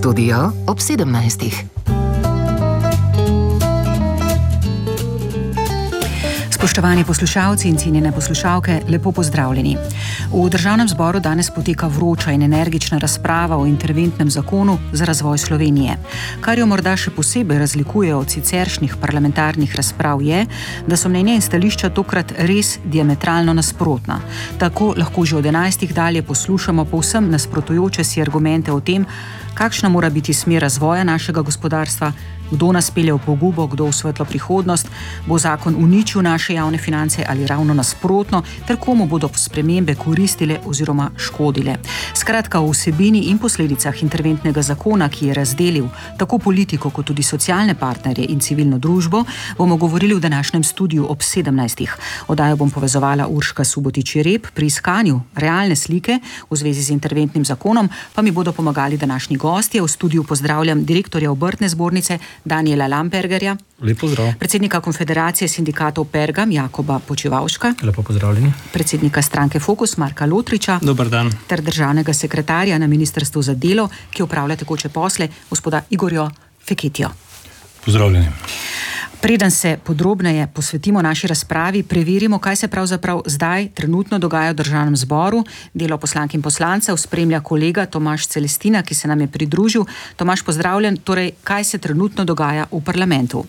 Studio ob 17. Spoštovani poslušalci in cenjene poslušalke, lepo pozdravljeni. V Državnem zboru danes poteka vroča in energična razprava o interventnem zakonu za razvoj Slovenije. Kar jo morda še posebej razlikuje od siceršnjih parlamentarnih razprav je, da so mnenja in stališča tokrat res diametralno nasprotna. Tako lahko že od 11. dalje poslušamo povsem nasprotujoče si argumente o tem, kakšna mora biti smer razvoja našega gospodarstva, kdo nas pelje v pogubo, kdo v svetlo prihodnost, bo zakon uničil naše javne finance ali ravno nasprotno, ter komu bodo spremembe koristile oziroma škodile. Skratka, o vsebini in posledicah interventnega zakona, ki je razdelil tako politiko kot tudi socialne partnerje in civilno družbo, bomo govorili v današnjem studiu ob 17. Oddajo bom povezovala Urška Subotič-Jereb. Pri iskanju realne slike v zvezi z interventnim zakonom pa mi bodo pomagali današnji gostje. V studiu pozdravljam direktorja Obrtne zbornice Danijela Lampergerja. Lep pozdrav. Predsednika Konfederacije sindikatov Pergam Jakoba Počivavška. Lepo pozdravljeni. Predsednika stranke Fokus Marka Lotriča. Dober dan. Ter državnega sekretarja na Ministrstvu za delo, ki upravlja tekoče posle, gospoda Igorja Feketija. Pozdravljeni. Preden se podrobneje posvetimo naši razpravi, preverimo, kaj se pravzaprav zdaj trenutno dogaja v Državnem zboru. Delo poslank in poslancev spremlja kolega Tomaž Celestina, ki se nam je pridružil. Tomaž, pozdravljen. Torej, kaj se trenutno dogaja v parlamentu?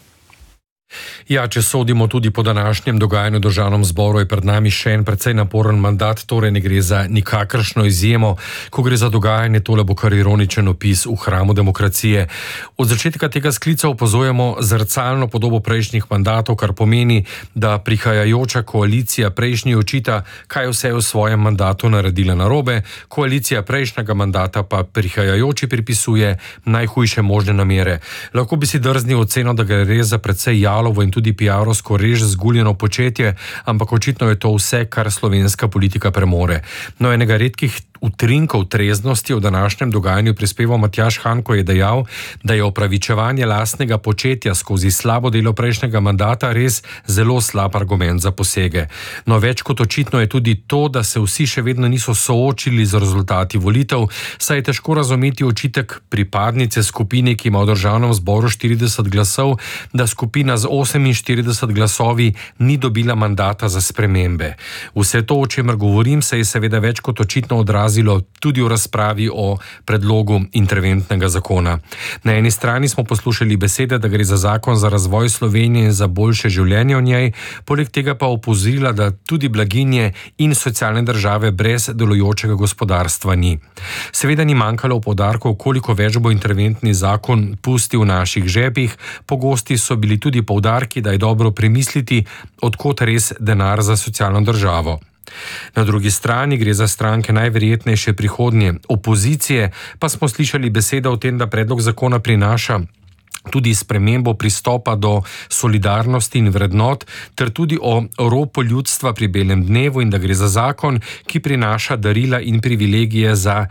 Ja, če sodimo tudi po današnjem dogajanju v Državnem zboru, je pred nami še en precej naporen mandat, torej ne gre za nikakršno izjemo. Ko gre za dogajanje, tole bo kar ironičen opis v hramu demokracije. Od začetka tega sklica opazujemo zrcalno podobo prejšnjih mandatov, kar pomeni, da prihajajoča koalicija prejšnji očita, kaj vse je v svojem mandatu naredila narobe, koalicija prejšnjega mandata pa prihajajoči pripisuje najhujše možne namere. Lahko bi si drznil oceno, da gre za precej jalovo in tudi PR-ovsko rež zguljeno početje, ampak očitno je to vse, kar slovenska politika premore. No, enega redkih utrinkov treznosti v današnjem dogajanju prispeval Matjaž Han, ko je dejal, da je opravičevanje lastnega početja skozi slabo delo prejšnjega mandata res zelo slab argument za posege. No, več kot očitno je tudi to, da se vsi še vedno niso soočili z rezultati volitev, saj je težko razumeti očitek pripadnice skupine, ki ima v Državnem zboru 40 glasov, da skupina z 48 glasovi ni dobila mandata za spremembe. Vse to, o čemer govorim, se je seveda več kot očitno odrazilo tudi v razpravi o predlogu interventnega zakona. Na eni strani smo poslušali besede, da gre za zakon za razvoj Slovenije in za boljše življenje v njej, poleg tega pa opozorila, da tudi blaginje in socialne države brez delujočega gospodarstva ni. Seveda ni manjkalo poudarkov, koliko več bo interventni zakon pustil v naših žepih. Pogosti so bili tudi poudarki, da je dobro premisliti, od kod res denar za socialno državo. Na drugi strani gre za stranke najverjetnejše prihodnje opozicije, pa smo slišali besede o tem, da predlog zakona prinaša tudi spremembo pristopa do solidarnosti in vrednot, ter tudi o ropu ljudstva pri belem dnevu in da gre za zakon, ki prinaša darila in privilegije za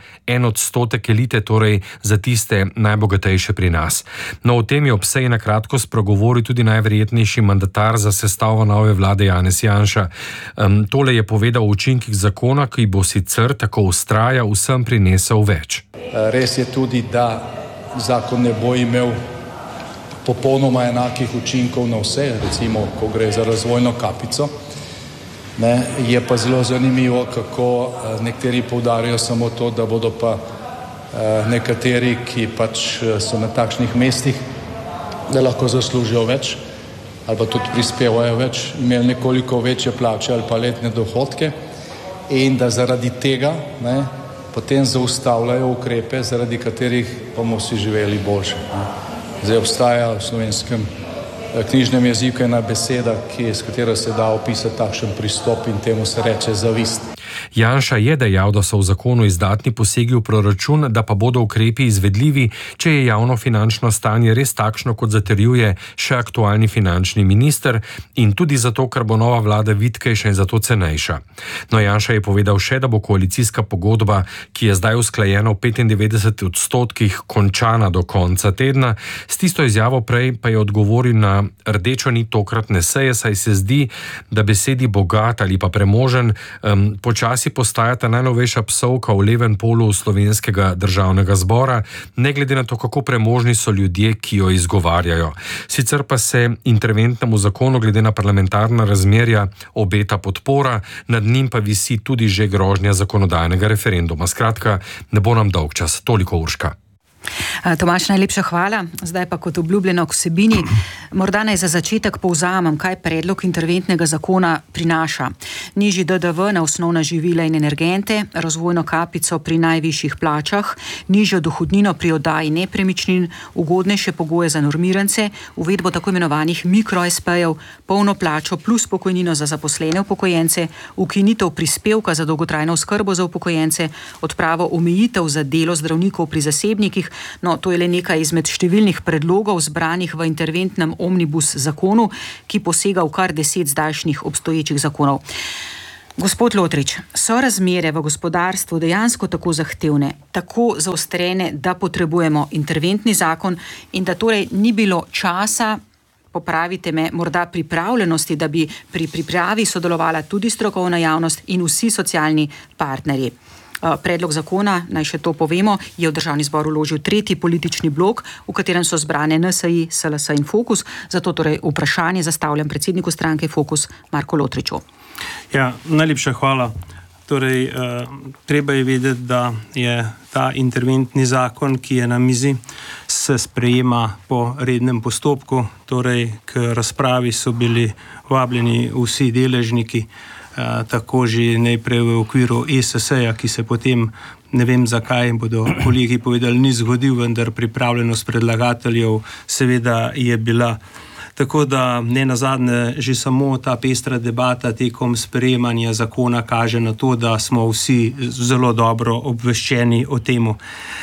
1% elite, torej za tiste najbogatejše pri nas. No, o tem je ob seji na kratko spregovoril tudi najverjetnejši mandatar za sestavo nove vlade Janez Janša. Tole je povedal o učinkih zakona, ki bo sicer, tako vztraja, vsem prinesel več. Res je tudi, da zakon ne bo imel popolnoma enakih učinkov na vse, recimo, ko gre za razvojno kapico. Je pa zelo zanimivo, kako nekateri poudarjajo samo to, da bodo pa nekateri, ki pač so na takšnih mestih, da lahko zaslužijo več ali pa tudi prispevajo več, imeli nekoliko večje plače ali pa letne dohodke in da zaradi tega potem zaustavljajo ukrepe, zaradi katerih bomo vsi živeli boljše. Zdaj obstaja v slovenskem knjižnem jeziku ena beseda, s katero se da opisati takšen pristop in temu se reče zavist. Janša je dejal, da so v zakonu izdatni posegi v proračun, da pa bodo ukrepi izvedljivi, če je javno finančno stanje res takšno, kot zatrjuje še aktualni finančni minister, in tudi zato, ker bo nova vlada vitkejša in zato cenejša. No, Janša je povedal še, da bo koalicijska pogodba, ki je zdaj usklajena v 95% končana do konca tedna. S tisto izjavo prej pa je odgovoril na rdečo nit tokratne seje, saj se zdi, da besedi bogat ali pa premožen počasi Počasi postajata najnovejša psovka v levem polu slovenskega državnega zbora, ne glede na to, kako premožni so ljudje, ki jo izgovarjajo. Sicer pa se interventnemu zakonu glede na parlamentarna razmerja obeta podpora, nad njim pa visi tudi že grožnja zakonodajnega referenduma. Skratka, ne bo nam dolg čas. Toliko, Urška. Tomaž, najlepša hvala. Zdaj pa kot obljubljeno k vsebini. Morda naj za začetek povzamem, kaj predlog interventnega zakona prinaša. Nižji DDV na osnovna živila in energente, razvojno kapico pri najvišjih plačah, nižjo dohodnino pri oddaji nepremičnin, ugodnejše pogoje za normirance, uvedbo tako imenovanih mikro-SP-jev, polno plačo plus pokojnino za zaposlene upokojence, ukinitev prispevka za dolgotrajno oskrbo za upokojence, odpravo omejitev za delo zdravnikov pri zasebnikih. No, to je le nekaj izmed številnih predlogov zbranih v interventnem omnibus zakonu, ki posega v kar 10 zdajšnjih obstoječih zakonov. Gospod Lotrič, so razmere v gospodarstvu dejansko tako zahtevne, tako zaostrene, da potrebujemo interventni zakon in da torej ni bilo časa, popravite me, morda pripravljenosti, da bi pri pripravi sodelovala tudi strokovna javnost in vsi socialni partnerji. Predlog zakona, naj še to povemo, je v Državni zbor vložil tretji politični blok, v katerem so zbrane NSI, SLS in Fokus. Zato torej vprašanje zastavljam predsedniku stranke Fokus, Marku Lotriču. Ja, najlepša hvala. Torej, treba je vedeti, da je ta interventni zakon, ki je na mizi, se sprejema po rednem postopku. Torej, k razpravi so bili vabljeni vsi deležniki, tako že najprej v okviru ESS-ja, ki se potem, ne vem zakaj, bodo kolegi povedali, ni zgodil, vendar pripravljenost predlagateljev seveda je bila. Tako da ne nazadnje že samo ta pestra debata tekom sprejemanja zakona kaže na to, da smo vsi zelo dobro obveščeni o temu,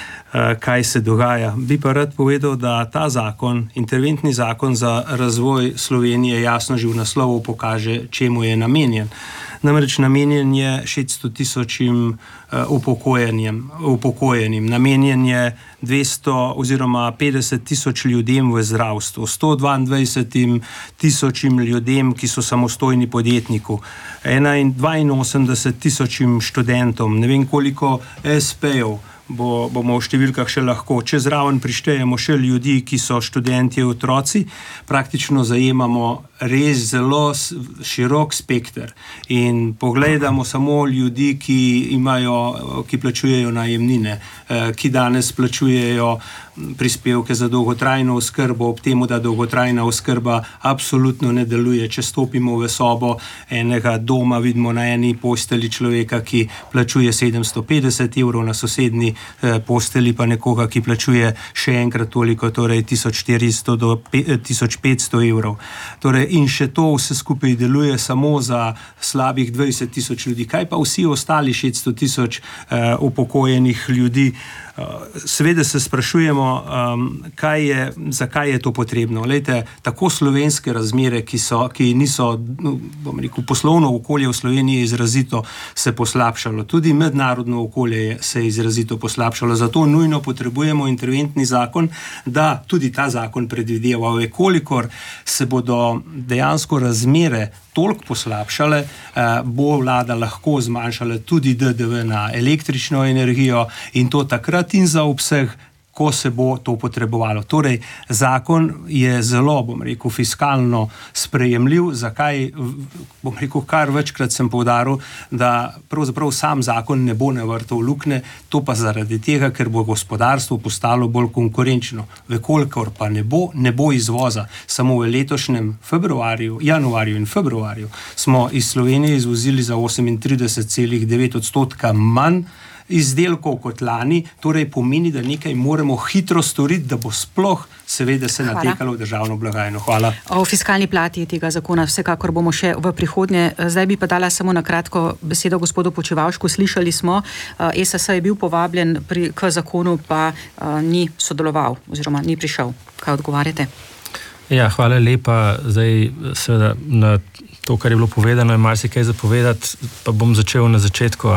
kaj se dogaja. Bi pa rad povedal, da ta zakon, interventni zakon za razvoj Slovenije, jasno že v naslovu pokaže, čemu je namenjen. Namreč namenjen je 600 tisočim upokojenim, namenjen je 200 oziroma 50 tisoč ljudem v zdravstvu, 122 tisočim ljudem, ki so samostojni podjetniku, 82 tisočim študentom, ne vem koliko SP-jev, bomo v številkah še lahko. Če zraven prištejemo še ljudi, ki so študentje, otroci, praktično zajemamo res zelo širok spekter. In pogledamo samo ljudi, ki plačujejo najemnine, ki danes plačujejo prispevke za dolgotrajno oskrbo, ob temu, da dolgotrajna oskrba absolutno ne deluje. Če stopimo v sobo enega doma, vidimo na eni posteli človeka, ki plačuje 750 evrov, na sosednji posteli pa nekoga, ki plačuje še enkrat toliko, torej 1400 do 1500 evrov. Torej, in še to vse skupaj deluje samo za slabih 20 tisoč ljudi. Kaj pa vsi ostali 600 tisoč upokojenih ljudi? Seveda se sprašujemo, zakaj je to potrebno. Lejte, tako slovenske razmere, ki niso, bom rekel, poslovno okolje v Sloveniji izrazito se poslabšalo. Tudi mednarodno okolje se je izrazito poslabšalo. Zato nujno potrebujemo interventni zakon, da tudi ta zakon predvideva, kolikor se bodo dejansko razmere toliko poslabšale, bo vlada lahko zmanjšala tudi DDV na električno energijo in to takrat in za obseg, ko se bo to potrebovalo. Torej, zakon je zelo, bom rekel, fiskalno sprejemljiv. Zakaj, bom rekel, kar večkrat sem poudaril, da pravzaprav sam zakon ne bo navrtal luknje, to pa zaradi tega, ker bo gospodarstvo postalo bolj konkurenčno. Vekolikor pa ne bo izvoza. Samo v letošnjem januarju in februarju smo iz Slovenije izvozili za 38,9% manj izdelkov kot lani, torej pomeni, da nekaj moramo hitro storiti, da bo sploh seveda se natekalo v državno blagajno. Hvala. O fiskalni plati tega zakona vsekakor bomo še v prihodnje. Zdaj bi pa dala samo na kratko besedo gospodu Počivavšku. Slišali smo, ESS je bil povabljen k zakonu, pa ni sodeloval oziroma ni prišel. Kaj odgovarjate? Ja, hvala lepa. Zdaj seveda na to, kar je bilo povedano, je marsikaj zapovedati, pa bom začel na začetku,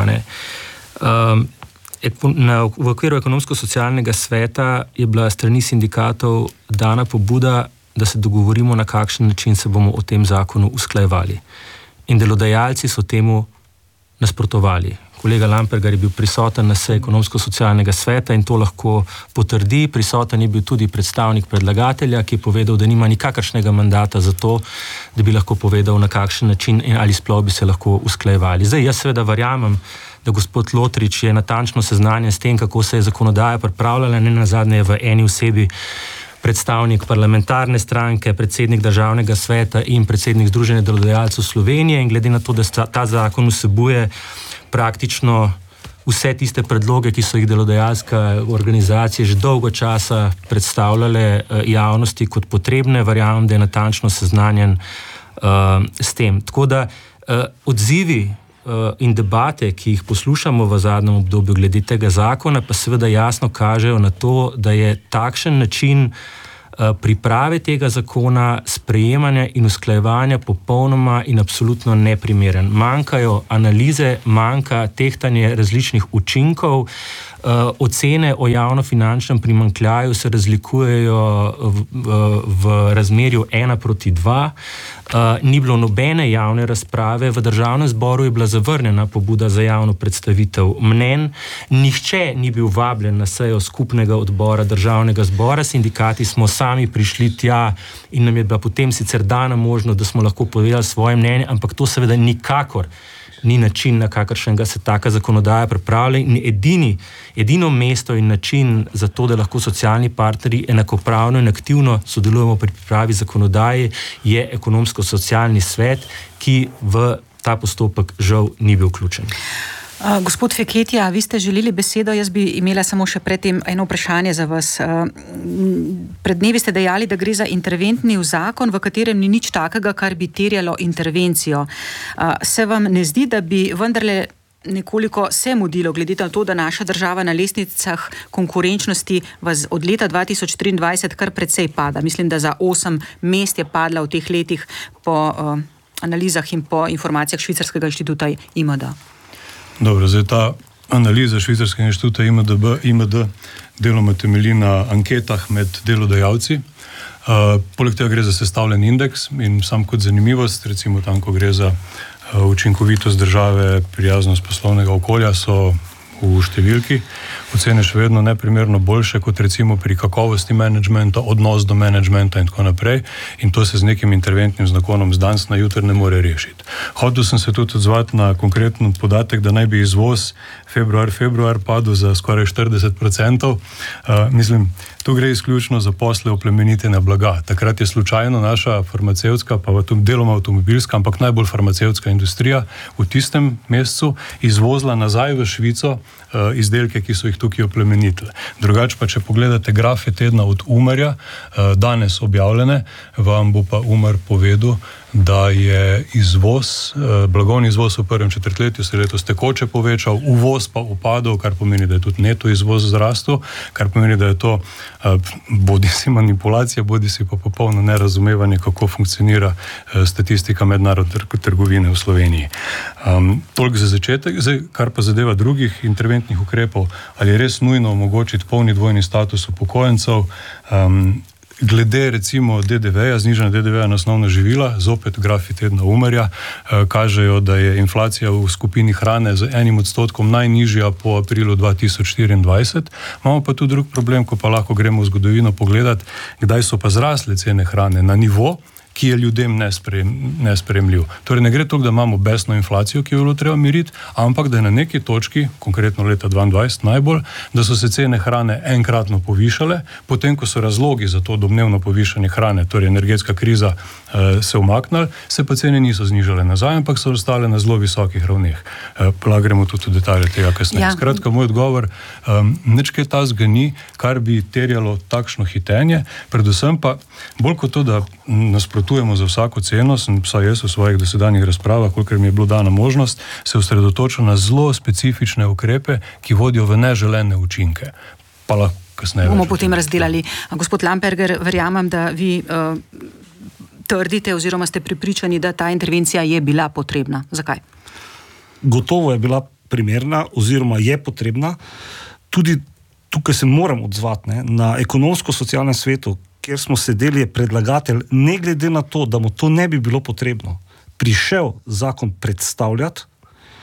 v okviru ekonomsko-socialnega sveta je bila strani sindikatov dana pobuda, da se dogovorimo, na kakšen način se bomo o tem zakonu usklajevali. In delodajalci so temu nasprotovali. Kolega Lamperger je bil prisoten na seji ekonomsko-socialnega sveta in to lahko potrdi. Prisoten je bil tudi predstavnik predlagatelja, ki je povedal, da nima nikakršnega mandata za to, da bi lahko povedal, na kakšen način in ali sploh bi se lahko usklajevali. Zdaj, jaz seveda verjamem, da gospod Lotrič je natančno seznanjen s tem, kako se je zakonodaja pripravljala, nenazadnje je v eni osebi predstavnik parlamentarne stranke, predsednik državnega sveta in predsednik Združenja delodajalcev Slovenije, in glede na to, da ta zakon vsebuje praktično vse tiste predloge, ki so jih delodajalske organizacije že dolgo časa predstavljale javnosti kot potrebne, verjamem, da je natančno seznanjen s tem. Tako da odzivi in debate, ki jih poslušamo v zadnjem obdobju glede tega zakona, pa seveda jasno kažejo na to, da je takšen način priprave tega zakona, sprejemanja in usklajevanja popolnoma in absolutno neprimeren. Manjkajo analize, manjka tehtanje različnih učinkov, ocene o javnofinančnem primanjkljaju se razlikujejo v razmerju 1:2. Ni bilo nobene javne razprave, v Državnem zboru je bila zavrnjena pobuda za javno predstavitev mnenj, nihče ni bil vabljen na sejo skupnega odbora Državnega zbora, sindikati smo sami prišli tja in nam je bila potem sicer dana možnost, da smo lahko povedali svoje mnenje, ampak to seveda nikakor ni način, na kakršnega se taka zakonodaja pripravlja, in edino mesto in način za to, da lahko socialni partnerji enakopravno in aktivno sodelujemo pri pripravi zakonodaje, je ekonomsko-socialni svet, ki v ta postopek žal ni bil vključen. Gospod Feketija, vi ste želeli besedo, jaz bi imela samo še predtem eno vprašanje za vas. Pred dnevi ste dejali, da gre za interventni zakon, v katerem ni nič takega, kar bi terjalo intervencijo. Se vam ne zdi, da bi vendarle nekoliko se mudilo, glede na to, da naša država na lestnicah konkurenčnosti od leta 2023 kar precej pada? Mislim, da za 8 mest je padla v teh letih po analizah in po informacijah Švicarskega inštituta IMD. Dobro, zdaj ta analiza Švicarskega inštituta IMD deloma temelji na anketah med delodajalci. Poleg tega gre za sestavljen indeks in sam kot zanimivost, recimo tam, ko gre za učinkovitost države, prijaznost poslovnega okolja, so v številki ocene še vedno neprimerno boljše kot recimo pri kakovosti menedžmenta, odnos do menedžmenta in tako naprej, in to se z nekim interventnim zakonom z danes na jutri ne more rešiti. Hotel sem se tudi odzvati na konkreten podatek, da naj bi izvoz februar padel za skoraj 40%. Mislim, tu gre izključno za posle oplemenitenja blaga. Takrat je slučajno naša farmacevtska, pa tudi deloma avtomobilska, ampak najbolj farmacevtska industrija v tistem mesecu izvozila nazaj v Švico izdelke, ki so jih tukaj oplemenitile. Drugače pa, če pogledate grafe tedna od Umarja, danes objavljene, vam bo pa Umar povedal, da je blagovni izvoz v prvem četrtletju se letos tekoče povečal, uvoz pa upadal, kar pomeni, da je tudi neto izvoz zrastel, kar pomeni, da je to bodisi manipulacija, bodisi pa popolno nerazumevanje, kako funkcionira statistika mednarodne trgovine v Sloveniji. Toliko za začetek. Zdaj, kar pa zadeva drugih interventnih ukrepov, ali je res nujno omogočiti polni dvojni status upokojencev. Glede recimo DDV-ja, znižanja DDV-ja na osnovna živila, zopet grafi tedna Umarja, kažejo, da je inflacija v skupini hrane z 1% najnižja po aprilu 2024. Imamo pa tudi drug problem, ko pa lahko gremo v zgodovino pogledati, kdaj so pa zrasle cene hrane na nivo, ki je ljudem nesprejemljiv. Torej ne gre toliko, da imamo besno inflacijo, ki jo bilo treba miriti, ampak da je na neki točki, konkretno leta 2022 najbolj, da so se cene hrane enkratno povišale, potem ko so razlogi za to domnevno povišanje hrane, torej energetska kriza, se umaknili, se pa cene niso znižale nazaj, ampak so ostale na zelo visokih ravneh. Gremo tudi v detalje tega kasneje. Ja. Skratka, moj odgovor, nič kaj tazga ni, kar bi terjalo takšno hitenje, predvsem pa bolj kot to, da nasprotujemo za vsako ceno, sem vsaj jaz v svojih dosedanjih razpravah, kolikor mi je bilo dana možnost, se osredotočil na zelo specifične ukrepe, ki vodijo v neželene učinke. Pa lahko kasneje bomo potem razdelali. Gospod Lamperger, verjamem, da vi trdite oziroma ste prepričani, da ta intervencija je bila potrebna. Zakaj? Gotovo je bila primerna oziroma je potrebna. Tudi tukaj se moram odzvati na ekonomsko-socialnem svetu, kjer smo sedeli, je predlagatelj, ne glede na to, da mu to ne bi bilo potrebno, prišel zakon predstavljati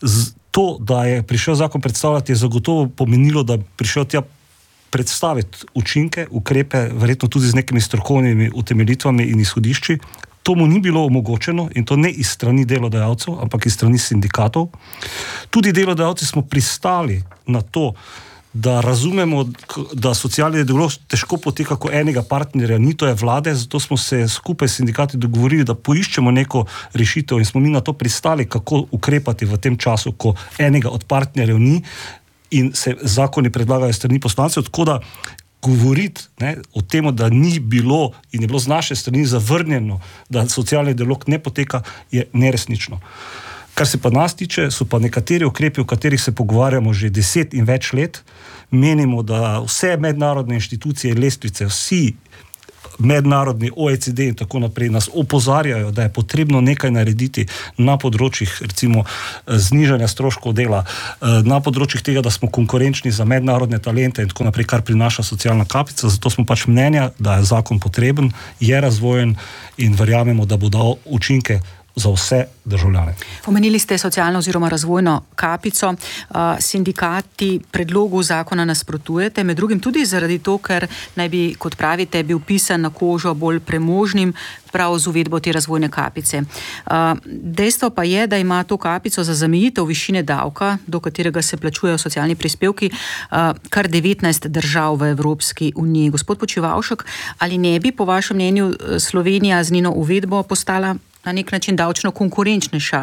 To, da je prišel zakon predstavljati, je zagotovo pomenilo, da prišel tja predstaviti učinke, ukrepe, verjetno tudi z nekimi strokovnimi utemeljitvami in izhodišči. To mu ni bilo omogočeno in to ne iz strani delodajalcev, ampak iz strani sindikatov. Tudi delodajalci smo pristali na to, da razumemo, da socialni dialog težko poteka kot enega partnerja, ni to je vlade, zato smo se skupaj s sindikati dogovorili, da poiščemo neko rešitev in smo mi na to pristali, kako ukrepati v tem času, ko enega od partnerjev ni in se zakoni predlagajo strani poslancev, tako da govoriti o tem, da ni bilo in je bilo z naše strani zavrnjeno, da socialni dialog ne poteka, je neresnično. Kar se pa nas tiče, so pa nekateri ukrepi, o katerih se pogovarjamo že 10 in več let. Menimo, da vse mednarodne inštitucije, lestvice, vsi mednarodni OECD in tako naprej nas opozarjajo, da je potrebno nekaj narediti na področjih, recimo, znižanja stroškov dela, na področjih tega, da smo konkurenčni za mednarodne talente in tako naprej, kar prinaša socialna kapica. Zato smo pač mnenja, da je zakon potreben, je razvojen in verjamemo, da bo dal učinke za vse državljane. Omenili ste socialno oziroma razvojno kapico. Sindikati predlogu zakona nasprotujete, med drugim tudi zaradi to, ker naj bi, kot pravite, bil pisan na kožo bolj premožnim prav z uvedbo te razvojne kapice. Dejstvo pa je, da ima to kapico za zamejitev višine davka, do katerega se plačujejo socialni prispevki, kar 19 držav v Evropski uniji. Gospod Počivalšek, ali ne bi po vašem mnenju Slovenija z njeno uvedbo postala na nek način davčno konkurenčnejša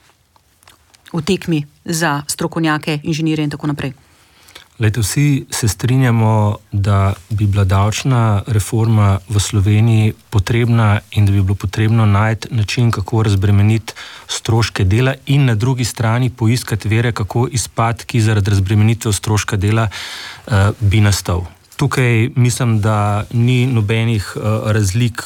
v tekmi za strokovnjake, inženirje in tako naprej? Lejte, vsi se strinjamo, da bi bila davčna reforma v Sloveniji potrebna in da bi bilo potrebno najti način, kako razbremeniti stroške dela in na drugi strani poiskati vere, kako izpad, ki zaradi razbremenitve stroška dela bi nastal. Tukaj mislim, da ni nobenih razlik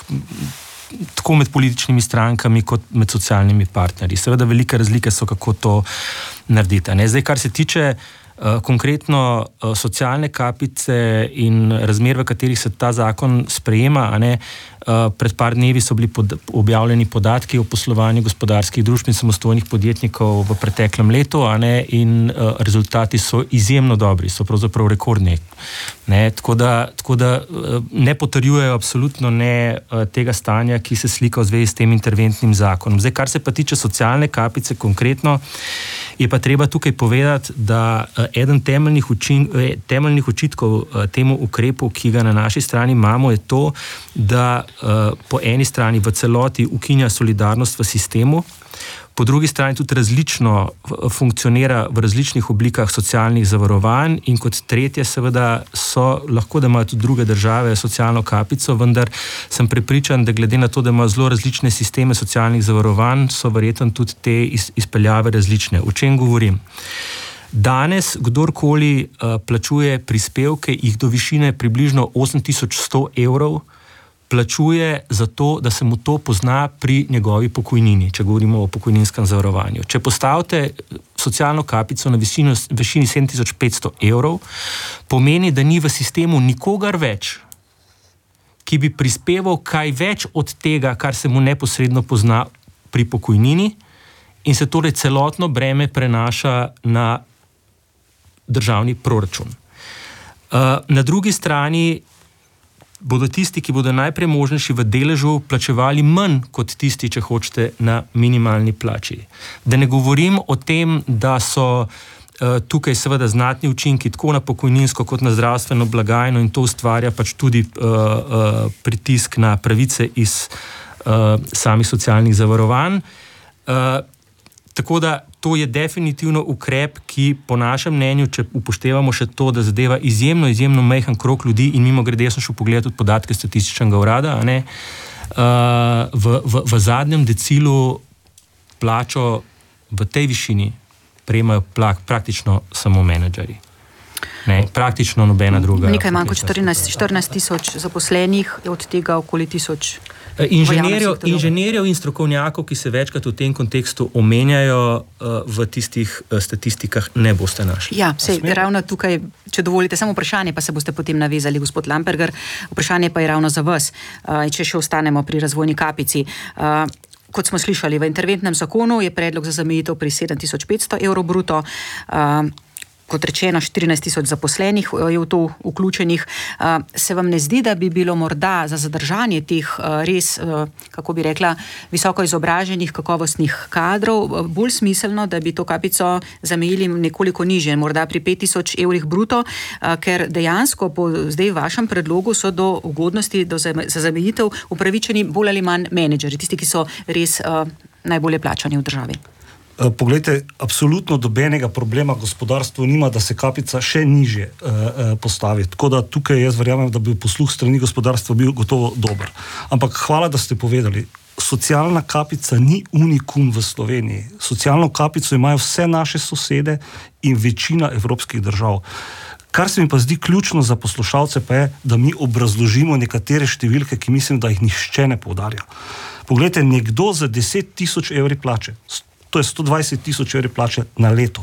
tako med političnimi strankami kot med socialnimi partnerji. Seveda velike razlike so, kako to narediti. Zdaj, kar se tiče konkretno socialne kapice in razmer, v katerih se ta zakon sprejema, pred par dnevi so bili objavljeni podatki o poslovanju gospodarskih družb in samostojnih podjetnikov v preteklem letu, in rezultati so izjemno dobri, so pravzaprav rekordni. Tako da ne potrjujejo absolutno ne tega stanja, ki se slika v zvezi s tem interventnim zakonom. Zdaj, kar se pa tiče socialne kapice konkretno, je pa treba tukaj povedati, da eden temeljnih očitkov temu ukrepu, ki ga na naši strani imamo, je to, da po eni strani v celoti ukinja solidarnost v sistemu, po drugi strani tudi različno funkcionira v različnih oblikah socialnih zavarovanj in kot tretje seveda so lahko, da imajo tudi druge države socialno kapico, vendar sem prepričan, da glede na to, da imajo zelo različne sisteme socialnih zavarovanj, so verjetno tudi te izpeljave različne. O čem govorim? Danes kdorkoli plačuje prispevke, jih do višine približno 8100 evrov, plačuje za to, da se mu to pozna pri njegovi pokojnini, če govorimo o pokojninskem zavarovanju. Če postavite socialno kapico na višini 7500 evrov, pomeni, da ni v sistemu nikogar več, ki bi prispeval kaj več od tega, kar se mu neposredno pozna pri pokojnini, in se torej celotno breme prenaša na državni proračun. Na drugi strani bodo tisti, ki bodo najpremožnejši v deležu, plačevali manj kot tisti, če hočete, na minimalni plači. Da ne govorim o tem, da so tukaj seveda znatni učinki tako na pokojninsko kot na zdravstveno blagajno in to ustvarja pač tudi pritisk na pravice iz samih socialnih zavarovanj. Tako da to je definitivno ukrep, ki po našem mnenju, če upoštevamo še to, da zadeva izjemno majhen krog ljudi in mimogrede, jaz sem šel pogledati tudi podatke statističnega urada, v zadnjem decilu plačo v tej višini prejemajo praktično samo menedžerji. Praktično nobena druga. Nekaj manj kot 14 tisoč zaposlenih, od tega okoli 1000 inženirjev in strokovnjakov, ki se večkrat v tem kontekstu omenjajo, v tistih statistikah ne boste našli. Ja, ravno tukaj, če dovolite, samo vprašanje, pa se boste potem navezali, gospod Lamperger. Vprašanje pa je ravno za vas, če še ostanemo pri razvojni kapici. Kot smo slišali, v interventnem zakonu je predlog za zamejitev pri 7500 evrov bruto. Kot rečeno, 14 000 zaposlenih je v to vključenih. Se vam ne zdi, da bi bilo morda za zadržanje teh res, kako bi rekla, visoko izobraženih, kakovostnih kadrov bolj smiselno, da bi to kapico zamejili nekoliko nižje, morda pri 5000 evrih bruto, ker dejansko po zdaj vašem predlogu so do ugodnosti za zamejitev upravičeni bolj ali manj menedžeri, tisti, ki so res najbolje plačani v državi. Poglejte, absolutno dobenega problema gospodarstvo nima, da se kapica še nižje postavi. Tako da tukaj jaz verjamem, da bi posluh strani gospodarstva bil gotovo dober. Ampak hvala, da ste povedali, socialna kapica ni unikum v Sloveniji. Socialno kapico imajo vse naše sosede in večina evropskih držav. Kar se mi pa zdi ključno za poslušalce pa je, da mi obrazložimo nekatere številke, ki mislim, da jih nihče ne poudarja. Poglejte, nekdo za 10 000 evri plače, to je 120 000 evri plače na leto,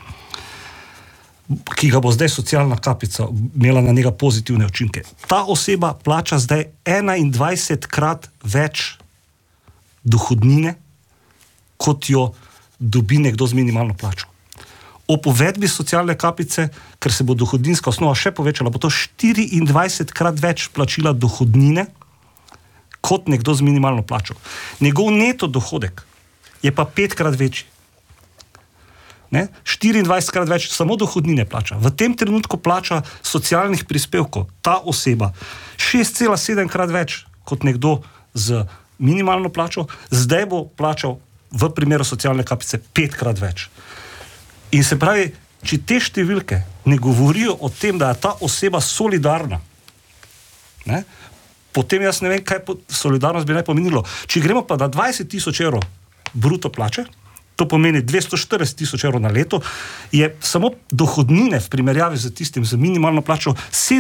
ki ga bo zdaj socialna kapica imela na njega pozitivne učinke. Ta oseba plača zdaj 21-krat več dohodnine, kot jo dobi nekdo z minimalno plačo. Ob uvedbi socialne kapice, ker se bo dohodninska osnova še povečala, bo to 24-krat več plačila dohodnine, kot nekdo z minimalno plačo. Njegov neto dohodek je pa 5-krat večji. 24-krat več samo dohodnine plača. V tem trenutku plača socialnih prispevkov ta oseba 6,7-krat več kot nekdo z minimalno plačo, zdaj bo plačal v primeru socialne kapice 5-krat več. In se pravi, če te številke ne govorijo o tem, da je ta oseba solidarna, potem jaz ne vem, kaj solidarnost bi naj pomenilo. Če gremo pa na 20 000 evrov bruto plače, to pomeni 240 000 evrov na leto, je samo dohodnine v primerjavi z tistim z minimalno plačo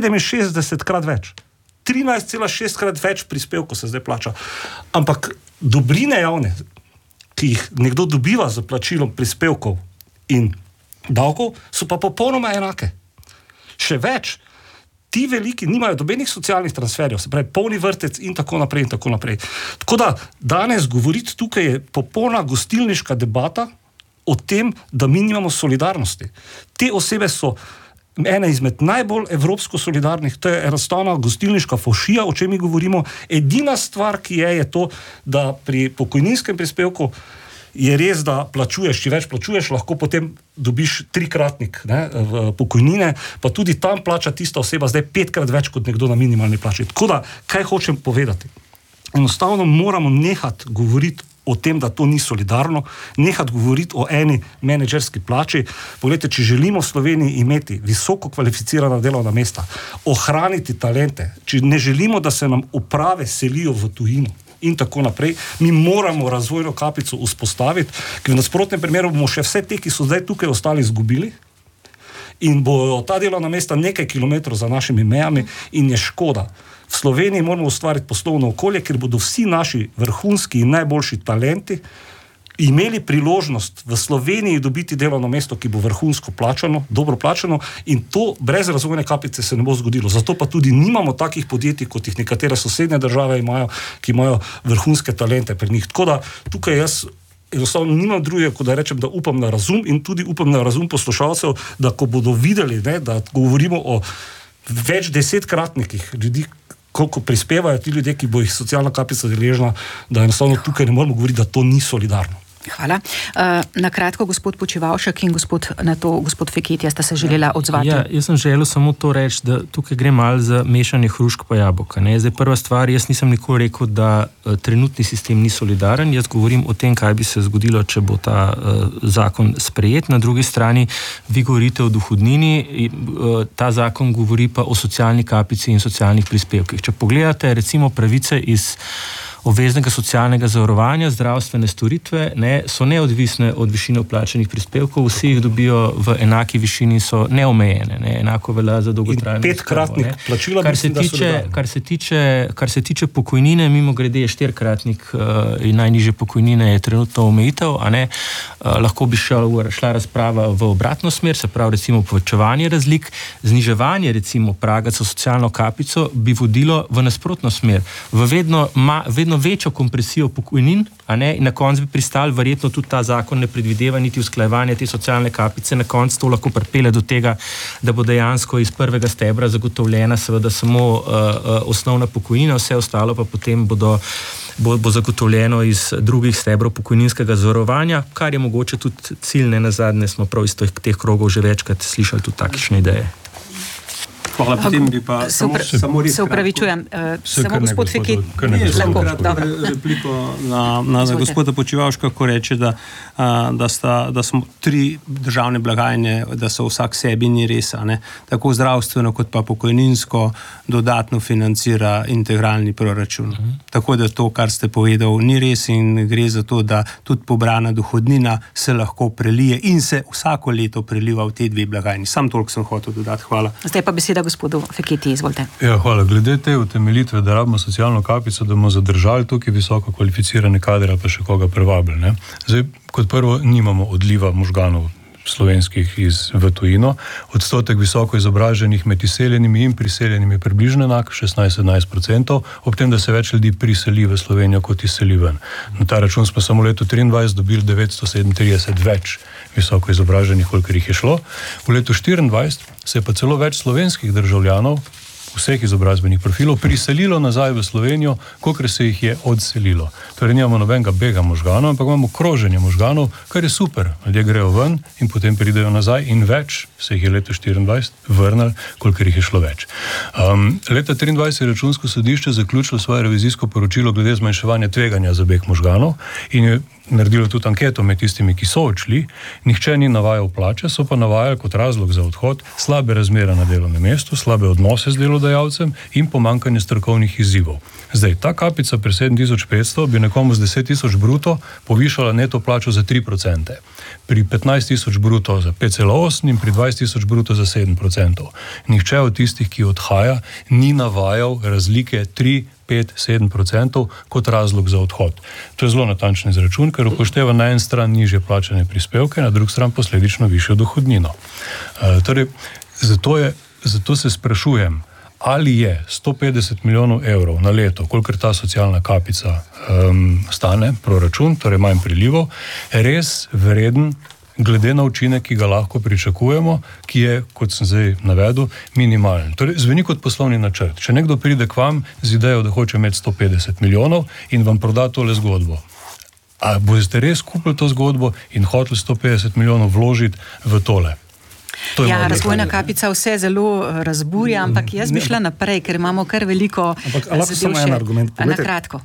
67-krat več. 13,6-krat več prispevkov se zdaj plača. Ampak dobrine javne, ki jih nekdo dobiva za plačilom prispevkov in davkov, so pa popolnoma enake. Še več, ti veliki nimajo dobenih socialnih transferjev, se pravi polni vrtec in tako naprej in tako naprej. Tako da danes govoriti tukaj je popolna gostilniška debata o tem, da mi nimamo solidarnosti. Te osebe so ena izmed najbolj evropsko solidarnih, to je enostavna gostilniška fošija, o čem mi govorimo. Edina stvar, ki je to, da pri pokojninskem prispevku je res, da plačuješ, če več plačuješ, lahko potem dobiš 3-kratnik v pokojnine, pa tudi tam plača tista oseba zdaj 5-krat več kot nekdo na minimalni plači. Tako da, kaj hočem povedati? Enostavno moramo nehati govoriti o tem, da to ni solidarno, nehati govoriti o eni menedžerski plači. Poglejte, če želimo v Sloveniji imeti visoko kvalificirana delovna mesta, ohraniti talente, če ne želimo, da se nam uprave selijo v tujino, in tako naprej, mi moramo razvojno kapico vzpostaviti, ker v nasprotnem primeru bomo še vse te, ki so zdaj tukaj ostali, izgubili in bojo ta delovna mesta nekaj kilometrov za našimi mejami in je škoda. V Sloveniji moramo ustvariti poslovno okolje, kjer bodo vsi naši vrhunski in najboljši talenti imeli priložnost v Sloveniji dobiti delovno mesto, ki bo vrhunsko plačano, dobro plačano, in to brez razvojne kapice se ne bo zgodilo. Zato pa tudi nimamo takih podjetij, kot jih nekatere sosednje države imajo, ki imajo vrhunske talente pri njih. Tako da tukaj jaz enostavno nimam drugega, kot da rečem, da upam na razum in tudi upam na razum poslušalcev, da ko bodo videli, da govorimo o več 10-kratnikih ljudi, koliko prispevajo ti ljudje, ki bo jih socialna kapica deležna, da enostavno tukaj ne moramo govoriti, da to ni solidarno. Hvala. Na kratko, gospod Počivalšek in gospod Feketija sta se želela odzvati. Ja, jaz sem želel samo to reči, da tukaj gre malo za mešanje hrušk pa jabolka. Zdaj prva stvar, jaz nisem nikoli rekel, da trenutni sistem ni solidaren, jaz govorim o tem, kaj bi se zgodilo, če bo ta zakon sprejet. Na drugi strani, vi govorite o dohodnini, ta zakon govori pa o socialni kapici in socialnih prispevkih. Če pogledate recimo pravice iz obveznega socialnega zavarovanja, zdravstvene storitve, so neodvisne od višine vplačanih prispevkov, vsi jih dobijo v enaki višini, so neomejene, enako velja za dolgotrajno oskrbo. In 5-kratnik plačila mislim, da solidarno. Kar se tiče pokojnine, mimo grede je 4-kratnik in najnižje pokojnine je trenutno omejitev, lahko bi šla razprava v obratno smer, se pravi recimo povečevanje razlik, zniževanje recimo praga za socialno kapico bi vodilo v nasprotno smer, v vedno bistveno večjo kompresijo pokojnin, in na koncu bi pristali, verjetno tudi ta zakon ne predvideva niti usklajevanje te socialne kapice, na koncu to lahko pripelje do tega, da bo dejansko iz prvega stebra zagotovljena seveda samo osnovna pokojnina, vse ostalo pa potem bo zagotovljeno iz drugih stebrov pokojninskega zavarovanja, kar je mogoče tudi cilj, ne nazadnje smo prav iz teh krogov že večkrat slišali tudi takšne ideje. Hvala, potem bi pa samo se upravičujem. Samo gospod Fekete. Repliko na gospoda Počivalška, ko reče, da smo 3 državne blagajne, da so vsak sebi, ni res, ne? Tako zdravstveno kot pa pokojninsko dodatno financira integralni proračun. Tako da to, kar ste povedal, ni res in gre za to, da tudi pobrana dohodnina se lahko prelije in se vsako leto preliva v te 2 blagajni. Sam toliko sem hotel dodati. Hvala. Zdaj pa beseda gospodu Feketi, izvolite. Ja, hvala. Glede te utemeljitve, da rabimo socialno kapico, da bomo zadržali tukaj visoko kvalificirane kadre, pa še koga privabili, ne? Zdaj, kot prvo, nimamo odliva možganov slovenskih v tujino. Odstotek visoko izobraženih med izseljenimi in priseljenimi približno enak, 16-17%, ob tem, da se več ljudi priseli v Slovenijo kot izseli ven. Na ta račun smo samo v letu 2023 dobili 937 več visoko izobraženih, kolikor jih je šlo. V letu 2024 se je pa celo več slovenskih državljanov vseh izobrazbenih profilov priselilo nazaj v Slovenijo, kolikor se jih je odselilo. Torej nimamo nobenega bega možganov, ampak imamo kroženje možganov, kar je super. Ljudje grejo ven in potem pridejo nazaj in več se jih je leto 2024 vrnili, kolikor jih je šlo več. Leta 2023 je Računsko sodišče zaključilo svoje revizijsko poročilo glede zmanjševanja tveganja za beg možganov in je naredilo tudi anketo med tistimi, ki so odšli. Nihče ni navajal plače, so pa navajali kot razlog za odhod slabe razmere na delovnem mestu, slabe odnose z delodajalcem in pomanjkanje strokovnih izzivov. Zdaj, ta kapica pri 7500 bi nekomu z 10 000 bruto povišala neto plačo za 3%. Pri 15 000 bruto za 5,8% in pri 20 000 bruto za 7%. Nihče od tistih, ki odhaja, ni navajal razlike 3, 5, 7% kot razlog za odhod. To je zelo natančen izračun, ker upošteva na en stran nižje plačane prispevke, na drugi stran posledično višjo dohodnino. Torej, zato se sprašujem, ali je 150 milijonov evrov na leto, kolikor ta socialna kapica stane, proračun, torej manj prilivov, res vreden glede na učinek, ki ga lahko pričakujemo, ki je, kot sem zdaj navedel, minimalen. Torej, zveni kot poslovni načrt. Če nekdo pride k vam z idejo, da hoče imeti 150 milijonov in vam proda tole zgodbo, a boste res kupili to zgodbo in hoteli 150 milijonov vložiti v tole? Ja, razvojna kapica vse zelo razburja, ampak jaz bi šla naprej, ker imamo kar veliko zadev še. Na kratko.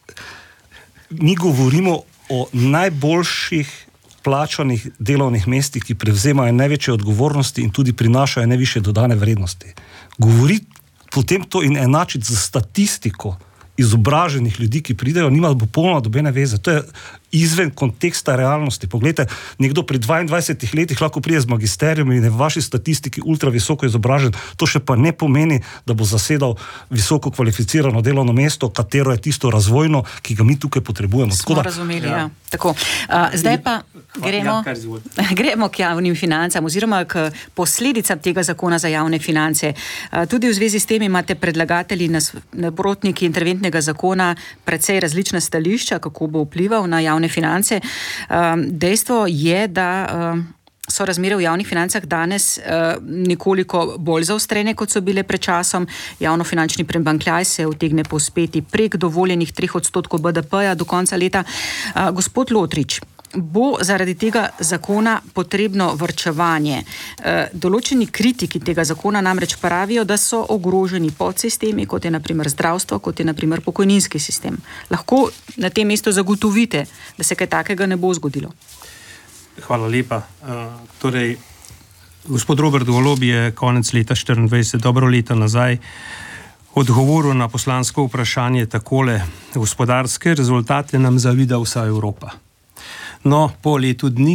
Mi govorimo o najboljših plačanih delovnih mestih, ki prevzemajo največje odgovornosti in tudi prinašajo najvišje dodane vrednosti. Govoriti potem to in enačiti z statistiko izobraženih ljudi, ki pridejo, nima popolnoma dobene veze. To je izven konteksta realnosti. Poglejte, nekdo pri 22 letih lahko pride z magisterijem in je v vaši statistiki ultra visoko izobražen. To še pa ne pomeni, da bo zasedal visoko kvalificirano delovno mesto, katero je tisto razvojno, ki ga mi tukaj potrebujemo. Smo razumeli, ja. Tako. Zdaj pa gremo k javnim financam oziroma k posledicam tega zakona za javne finance. Tudi v zvezi s tem imate predlagatelji, nasprotniki interventnega zakona precej različna stališča, kako bo vplival na javne finance. Dejstvo je, da so razmere v javnih financah danes nekoliko bolj zaostrene, kot so bile pred časom. Javnofinančni primanjkljaj se utegne povzpeti prek dovoljenih 3% BDP-ja do konca leta. Gospod Lotrič, bo zaradi tega zakona potrebno varčevanje. Določeni kritiki tega zakona namreč pravijo, da so ogroženi podsistemi, kot je na primer zdravstvo, kot je na primer pokojninski sistem. Lahko na tem mestu zagotovite, da se kaj takega ne bo zgodilo? Hvala lepa. Torej, gospod Robert Golob je konec leta 2024, dobro leta nazaj, odgovoril na poslansko vprašanje takole: gospodarske rezultate nam zavida vsa Evropa. No, po letu dni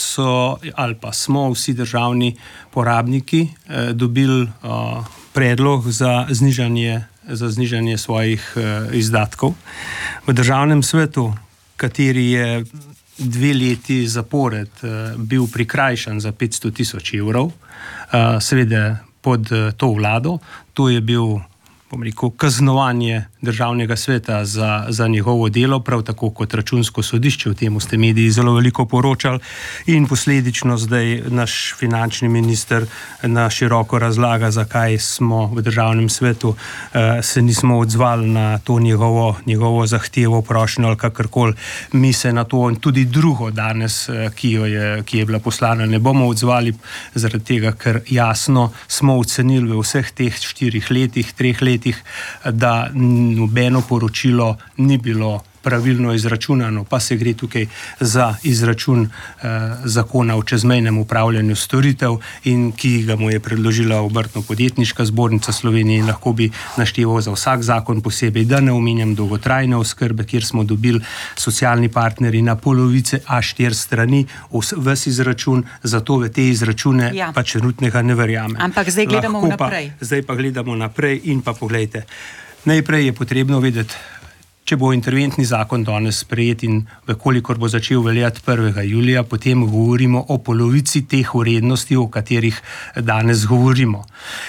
smo vsi državni porabniki dobili predlog za znižanje svojih izdatkov. V državnem svetu, kateri je 2 leti zapored bil prikrajšan za 500 000 evrov, seveda pod to vlado, to je bil, bom rekel, kaznovanje Državnega sveta za njegovo delo, prav tako kot Računsko sodišče, o tem ste mediji zelo veliko poročali, in posledično zdaj naš finančni minister na široko razlaga, zakaj smo v Državnem svetu se nismo odzvali na to njegovo zahtevo, prošnjo ali kakorkoli. Mi se na to in tudi drugo danes, ki je bila poslana, ne bomo odzvali, zaradi tega, ker jasno smo ocenili v vseh teh 3 letih, da nobeno poročilo ni bilo pravilno izračunano, pa se gre tukaj za izračun zakona o čezmejnem upravljanju storitev, in ki ga mu je predložila Obrtno-podjetniška zbornica Slovenije, in lahko bi našteval za vsak zakon posebej, da ne omenjam dolgotrajne oskrbe, kjer smo dobili socialni partnerji na polovice A4 strani ves izračun, zato v te izračune pač trenutnega ne verjamem. Ampak zdaj gledamo naprej. Zdaj pa gledamo naprej in pa poglejte. Najprej je potrebno vedeti, če bo interventni zakon danes sprejet in vekolikor bo začel veljati 1. julija, potem govorimo o polovici teh vrednosti, o katerih danes govorimo.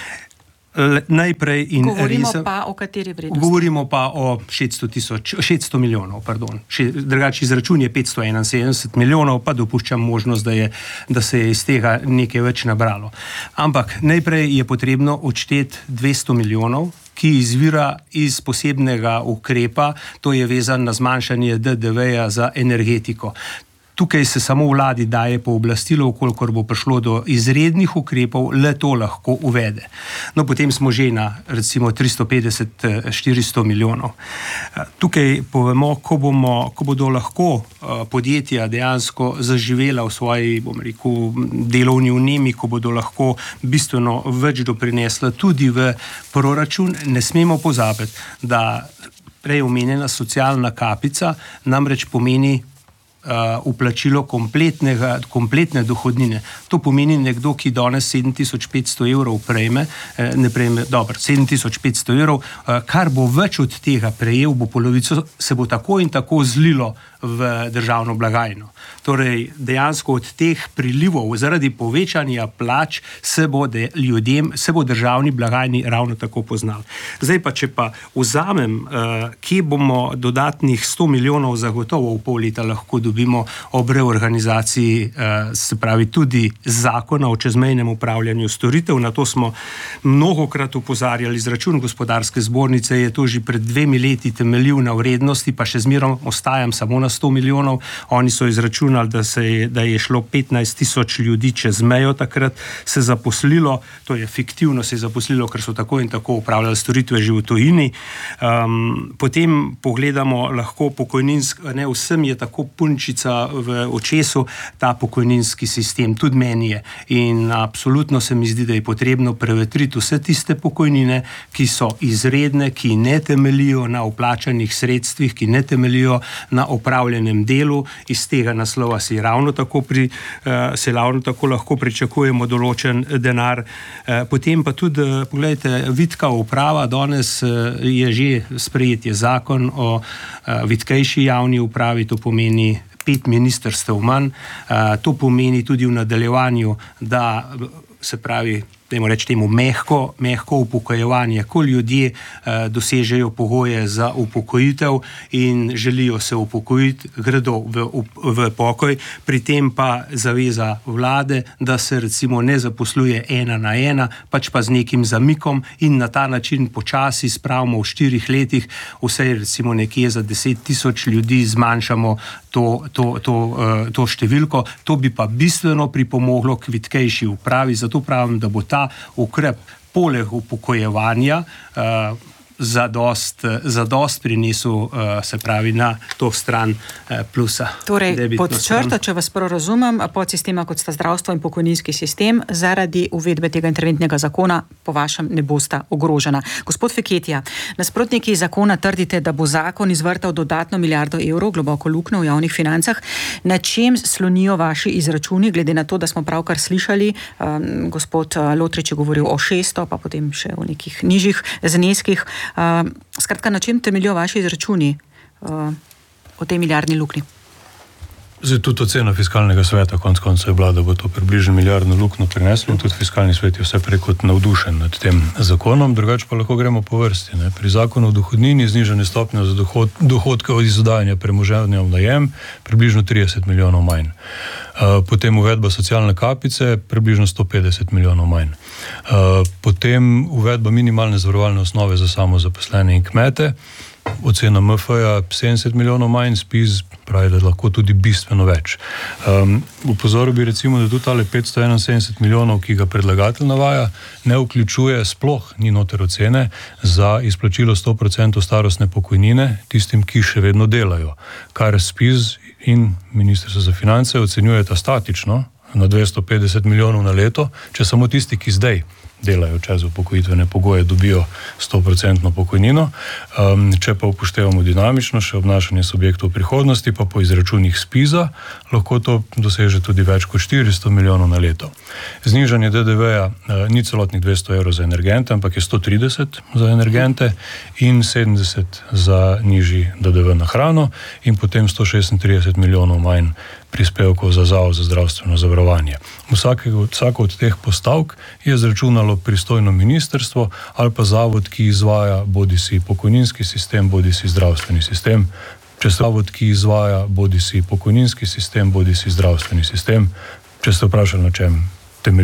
Najprej govorimo pa o kateri vrednosti? Govorimo pa o 600 milijonov, pardon. Drugače izračun je 571 milijonov, pa dopuščam možnost, da se je iz tega nekaj več nabralo. Ampak najprej je potrebno odšteti 200 milijonov, ki izvira iz posebnega ukrepa, to je vezan na zmanjšanje DDV-ja za energetiko. Tukaj se samo vladi daje pooblastilo, kolikor bo prišlo do izrednih ukrepov, le to lahko uvede. No, potem smo že na recimo 350-400 milijonov. Tukaj povemo, ko bodo lahko podjetja dejansko zaživela v svoji, bom rekel, delovni vnemi, ko bodo lahko bistveno več doprinesla tudi v proračun, ne smemo pozabiti, da prej omenjena socialna kapica namreč pomeni vplačilo kompletne dohodnine. To pomeni nekdo, ki danes 7500 evrov prejme, 7500 evrov, kar bo več od tega prejel, bo polovico, se bo tako in tako zlilo v državno blagajno. Torej, dejansko od teh prilivov zaradi povečanja plač se bo državni blagajni ravno tako poznal. Zdaj pa, če pa vzamem, kje bomo dodatnih 100 milijonov zagotovo v pol leta lahko dobimo ob reorganizaciji, se pravi tudi zakona o čezmejnem upravljanju storitev, na to smo mnogokrat opozarjali. Izračun gospodarske zbornice je to že pred 2 leti temeljil na vrednosti, pa še zmerom ostajam samo na 100 milijonov. Oni so izračunali, da je šlo 15 000 ljudi čez mejo takrat se zaposlilo, to je fiktivno se je zaposlilo, ker so tako in tako upravljali storitve že v tujini. Potem pogledamo lahko ne vsem je tako punčica v očesu ta pokojninski sistem, tudi meni je. In absolutno se mi zdi, da je potrebno prevetriti vse tiste pokojnine, ki so izredne, ki ne temelijo na vplačanih sredstvih, ki ne temelijo na opravljenem delu. Iz tega naslova se ravno tako lahko pričakujemo določen denar. Potem pa tudi, pogledajte, vitka uprava, danes je že sprejet zakon o vitkejši javni upravi, to pomeni 5 ministrstev manj, to pomeni tudi v nadaljevanju, da se pravi, dajmo reči temu mehko upokojevanje, ko ljudje dosežejo pogoje za upokojitev in želijo se upokojiti, gredo v pokoj, pri tem pa zaveza vlade, da se recimo ne zaposluje 1 na 1, pač pa z nekim zamikom in na ta način počasi spravimo v 4 letih vse recimo nekje za 10 000 ljudi zmanjšamo to številko. To bi pa bistveno pripomoglo k vitkejši upravi, zato pravim, da bo ta ukrep poleg upokojevanja zadost prinesel, se pravi, na to stran plusa. Torej, pod črto, če vas prav razumem, podsistema kot sta zdravstvo in pokojninski sistem zaradi uvedbe tega interventnega zakona po vašem ne bosta ogrožena. Gospod Feketija, nasprotniki zakona trdite, da bo zakon izvrtal dodatno 1 milijardo evrov globoko luknjo v javnih financah. Na čem slonijo vaši izračuni, glede na to, da smo pravkar slišali, gospod Lotrič je govoril o 600, pa potem še o nekih nižjih zneskih. Skratka, na čem temeljijo vaši izračuni o tej milijardni luknji? Zdaj, tudi ocena fiskalnega sveta konec koncev je bila, da bo to približno milijardno luknjo prineslo in tudi fiskalni svet je vse prej kot navdušen nad tem zakonom, drugače pa lahko gremo po vrsti. Ne. Pri zakonu o dohodnini znižanje stopnje za dohodke od izdajanja premoženja v najem približno 30 milijonov manj. Potem uvedba socialne kapice približno 150 milijonov manj. Potem uvedba minimalne zavarovalne osnove za samozaposlene in kmete, ocena MF-ja 70 milijonov manj, SPIZ pravi, da lahko tudi bistveno več. Upozoril bi recimo, da tudi tale 571 milijonov, ki ga predlagatelj navaja, ne vključuje sploh, ni noter ocene, za izplačilo 100% starostne pokojnine tistim, ki še vedno delajo, kar SPIZ in Ministrstvo za finance ocenjujeta statično na 250 milijonov na leto, če samo tisti, ki zdaj delajo čez upokojitvene pogoje, dobijo 100% pokojnino. Če pa upoštevamo dinamično še obnašanje subjektov prihodnosti, pa po izračunih SPIZ-a lahko to doseže tudi več kot 400 milijonov na leto. Znižanje DDV-ja ni celotnih 200 evrov za energente, ampak je 130 za energente in 70 za nižji DDV na hrano in potem 136 milijonov manj prispevkov za Zavod za zdravstveno zavarovanje. Vsako od teh postavk je zračunalo pristojno ministrstvo ali pa zavod, ki izvaja bodisi pokojninski sistem, bodisi zdravstveni sistem. Če ste zavod, ki izvaja bodisi pokojninski sistem, bodisi zdravstveni sistem, če ste vprašali, na čem